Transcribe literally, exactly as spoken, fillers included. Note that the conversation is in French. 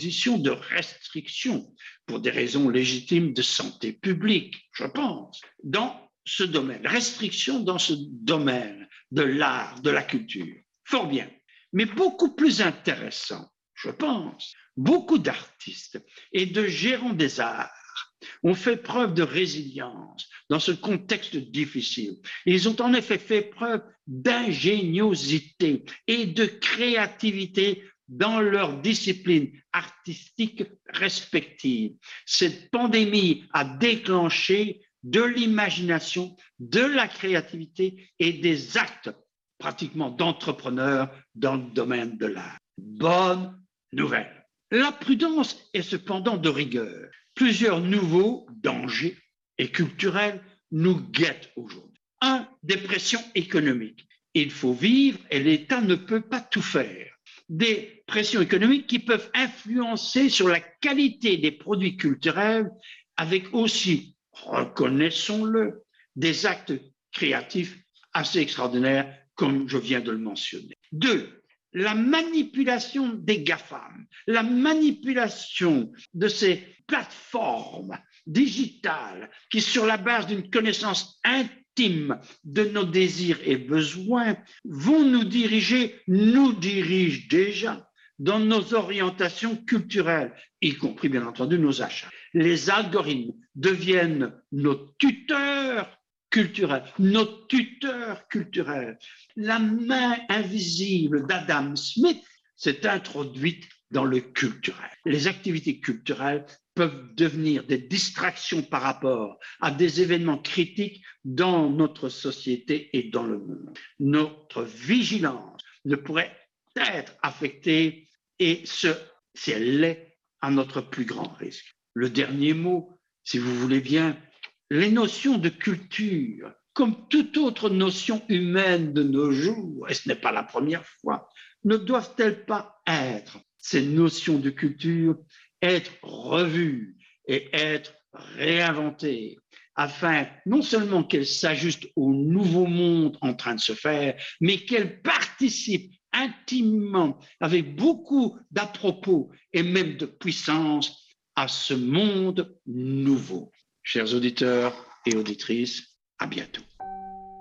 position de restriction pour des raisons légitimes de santé publique, je pense, dans ce domaine, restriction dans ce domaine de l'art, de la culture. Fort bien. Mais beaucoup plus intéressant, je pense, beaucoup d'artistes et de gérants des arts ont fait preuve de résilience dans ce contexte difficile. Ils ont en effet fait preuve d'ingéniosité et de créativité dans leurs disciplines artistiques respectives. Cette pandémie a déclenché de l'imagination, de la créativité et des actes pratiquement d'entrepreneurs dans le domaine de l'art. Bonne nouvelle. La prudence est cependant de rigueur. Plusieurs nouveaux dangers et culturels nous guettent aujourd'hui. Un, des pressions économiques. Il faut vivre et l'État ne peut pas tout faire. Des pressions économiques qui peuvent influencer sur la qualité des produits culturels avec aussi, reconnaissons-le, des actes créatifs assez extraordinaires comme je viens de le mentionner. Deux, la manipulation des GAFAM, la manipulation de ces plateformes digitales qui, sur la base d'une connaissance intime de nos désirs et besoins, vont nous diriger, nous dirigent déjà dans nos orientations culturelles, y compris bien entendu nos achats. Les algorithmes deviennent nos tuteurs culturels, nos tuteurs culturels. La main invisible d'Adam Smith s'est introduite dans le culturel. Les activités culturelles peuvent devenir des distractions par rapport à des événements critiques dans notre société et dans le monde. Notre vigilance ne pourrait être affectée et ce, si elle l'est, à notre plus grand risque. Le dernier mot, si vous voulez bien, les notions de culture, comme toute autre notion humaine de nos jours, et ce n'est pas la première fois, ne doivent-elles pas être, ces notions de culture, être revues et être réinventées afin non seulement qu'elles s'ajustent au nouveau monde en train de se faire, mais qu'elles participent intimement, avec beaucoup d'à-propos et même de puissance, à ce monde nouveau. Chers auditeurs et auditrices, à bientôt.